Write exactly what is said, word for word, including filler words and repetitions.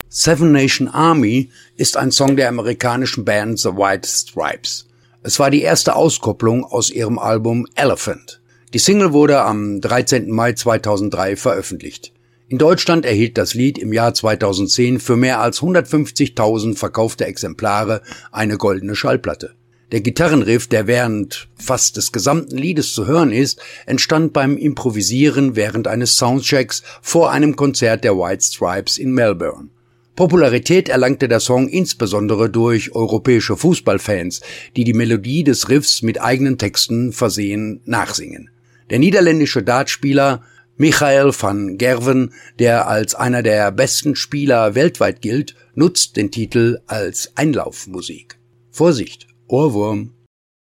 Seven Nation Army ist ein Song der amerikanischen Band The White Stripes. Es war die erste Auskopplung aus ihrem Album Elephant. Die Single wurde am dreizehnten Mai zweitausenddrei veröffentlicht. In Deutschland erhielt das Lied im Jahr zweitausendzehn für mehr als hundertfünfzigtausend verkaufte Exemplare eine goldene Schallplatte. Der Gitarrenriff, der während fast des gesamten Liedes zu hören ist, entstand beim Improvisieren während eines Soundchecks vor einem Konzert der White Stripes in Melbourne. Popularität erlangte der Song insbesondere durch europäische Fußballfans, die die Melodie des Riffs mit eigenen Texten versehen nachsingen. Der niederländische Dartspieler Michael van Gerwen, der als einer der besten Spieler weltweit gilt, nutzt den Titel als Einlaufmusik. Vorsicht, Ohrwurm!